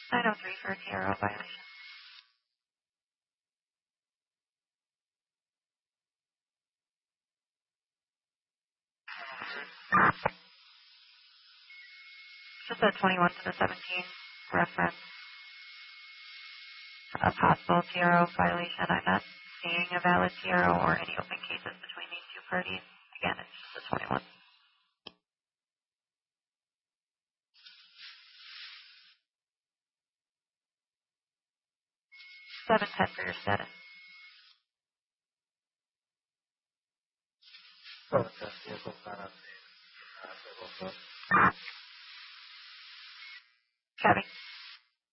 903 for a TRO violation. Just a 21 to the 17 reference. A possible TRO violation. I'm not seeing a valid TRO or any open cases between these two parties. Again, it's just a 21. 710 for your status. Copy.